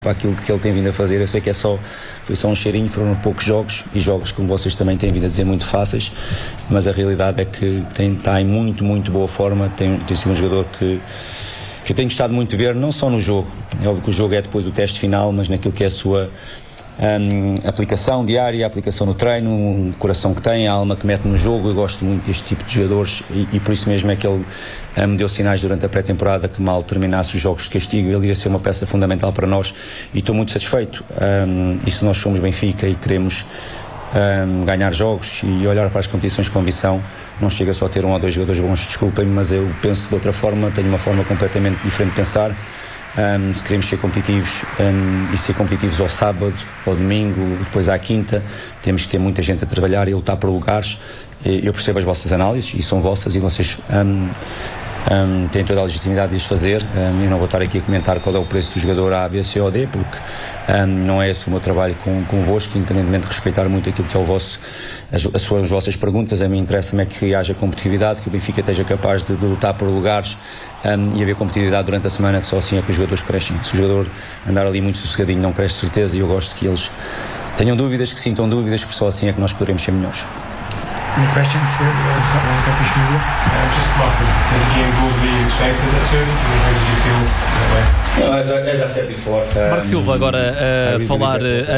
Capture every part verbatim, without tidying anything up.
para aquilo que ele tem vindo a fazer. Eu sei que é só, foi só um cheirinho, foram poucos jogos, e jogos, como vocês também têm vindo a dizer, muito fáceis, mas a realidade é que tem, está em muito, muito boa forma. Tem, tem sido um jogador que, que eu tenho gostado muito de ver, não só no jogo, é óbvio que o jogo é depois do teste final, mas naquilo que é a sua um, aplicação diária, a aplicação no treino, o coração que tem, a alma que mete no jogo. Eu gosto muito deste tipo de jogadores, e, e por isso mesmo é que ele um, me deu sinais durante a pré-temporada que, mal terminasse os jogos de castigo, ele ia ser uma peça fundamental para nós, e estou muito satisfeito. Um, e se nós somos Benfica e queremos um, ganhar jogos e olhar para as competições com ambição, não chega só a ter um ou dois jogadores bons, desculpem-me, mas eu penso de outra forma, tenho uma forma completamente diferente de pensar. Um, se queremos ser competitivos um, e ser competitivos ao sábado, ao domingo, depois à quinta, temos que ter muita gente a trabalhar e lutar por lugares. Eu percebo as vossas análises, e são vossas, e vocês um, um, têm toda a legitimidade de as fazer. Um, eu não vou estar aqui a comentar qual é o preço do jogador A, B, C ou D, porque um, não é esse o meu trabalho com, convosco, independentemente de respeitar muito aquilo que é o vosso, as, as, suas, as vossas perguntas. A mim interessa-me é que haja competitividade, que o Benfica esteja capaz de, de lutar por lugares um, e haver competitividade durante a semana, que só assim é que os jogadores crescem. Se o jogador andar ali muito sossegadinho, não cresce de certeza, e eu gosto que eles tenham dúvidas, que sintam dúvidas, porque só assim é que nós poderemos ser melhores. Any questions here? Uh, Turkish media? Uh, just Marcus, did the game go the way you expected it to? How did you feel that way? No, as I, as I said before, um, Marco Silva agora a falar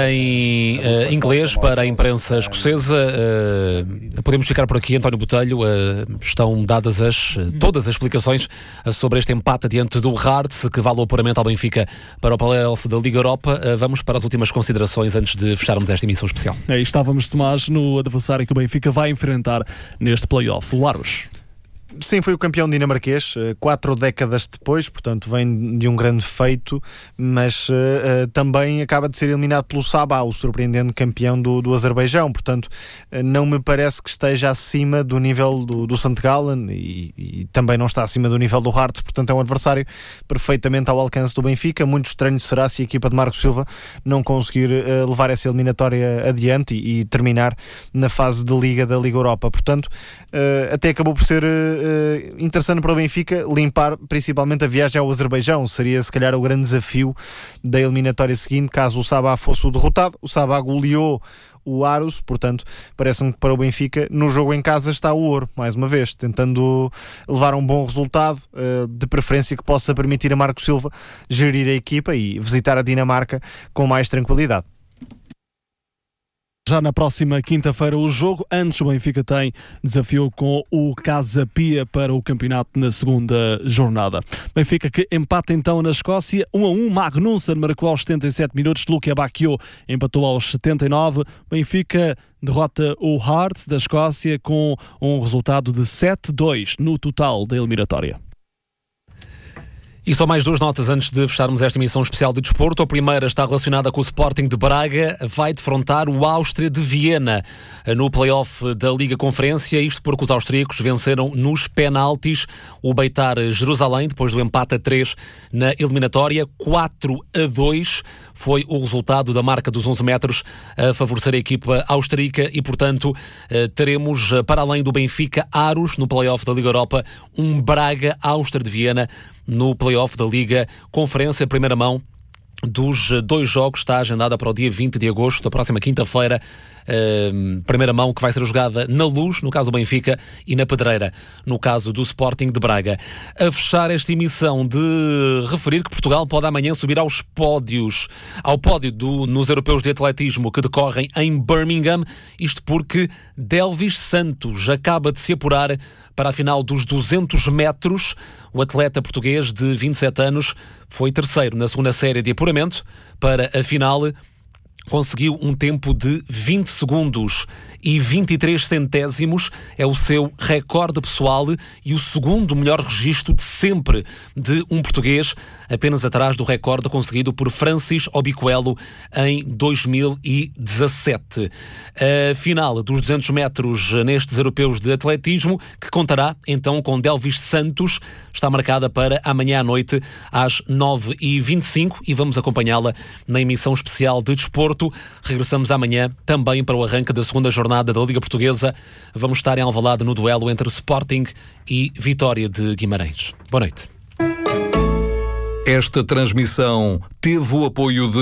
em uh, inglês para a imprensa escocesa. Uh, podemos ficar por aqui, António Botelho. Uh, estão dadas as, uh, todas as explicações uh, sobre este empate diante do Hearts, que vale o apuramento ao Benfica para o play-off da Liga Europa. Uh, vamos para as últimas considerações antes de fecharmos esta emissão especial. Aí estávamos, Tomás, no adversário que o Benfica vai enfrentar neste play-off, o Aros. Sim, foi o campeão dinamarquês, quatro décadas depois, portanto vem de um grande feito, mas uh, uh, também acaba de ser eliminado pelo Sabah, o surpreendente campeão do, do Azerbaijão. Portanto, uh, não me parece que esteja acima do nível do, do Saint Gallen, e, e também não está acima do nível do Hearts. Portanto, é um adversário perfeitamente ao alcance do Benfica. Muito estranho será se a equipa de Marco Silva não conseguir uh, levar essa eliminatória adiante e, e terminar na fase de Liga da Liga Europa. Portanto, uh, até acabou por ser uh, Uh, interessante para o Benfica limpar principalmente a viagem ao Azerbaijão. Seria se calhar o grande desafio da eliminatória seguinte, caso o Sabah fosse o derrotado. O Sabah goleou o Aros, portanto parece-me que para o Benfica no jogo em casa está o ouro, mais uma vez, tentando levar um bom resultado, uh, de preferência que possa permitir a Marco Silva gerir a equipa e visitar a Dinamarca com mais tranquilidade. Já na próxima quinta-feira o jogo. Antes o Benfica tem desafio com o Casa Pia para o campeonato na segunda jornada. Benfica que empata então na Escócia, um a um. Magnusson marcou aos setenta e sete minutos, Luka Bacchio empatou aos setenta e nove. Benfica derrota o Hearts da Escócia com um resultado de sete a dois no total da eliminatória. E só mais duas notas antes de fecharmos esta emissão especial de desporto. A primeira está relacionada com o Sporting de Braga. Vai defrontar o Áustria de Viena no play-off da Liga Conferência. Isto porque os austríacos venceram nos penaltis o Beitar Jerusalém, depois do empate a três na eliminatória. quatro a dois foi o resultado da marca dos onze metros a favorecer a equipa austríaca, e portanto teremos, para além do Benfica Aros no play-off da Liga Europa, um Braga Áustria de Viena no play-off da Liga Conferência. Primeira mão dos dois jogos está agendada para o dia vinte de agosto, da próxima quinta-feira. Uh, primeira mão que vai ser jogada na Luz, no caso do Benfica, e na Pedreira, no caso do Sporting de Braga. A fechar esta emissão, de referir que Portugal pode amanhã subir aos pódios, ao pódio do, nos europeus de atletismo que decorrem em Birmingham. Isto porque Delvis Santos acaba de se apurar para a final dos duzentos metros. O atleta português de vinte e sete anos foi terceiro na segunda série de apuramento para a final. Conseguiu um tempo de vinte segundos e vinte e três centésimos. É o seu recorde pessoal e o segundo melhor registro de sempre de um português, apenas atrás do recorde conseguido por Francis Obicoelo em dois mil e dezassete. A final dos duzentos metros nestes europeus de atletismo, que contará então com Delvis Santos, está marcada para amanhã à noite às nove e vinte e cinco, e vamos acompanhá-la na emissão especial de desporto. Regressamos amanhã também para o arranque da segunda jornada da Liga Portuguesa. Vamos estar em Alvalade no duelo entre Sporting e Vitória de Guimarães. Boa noite. Esta transmissão teve o apoio de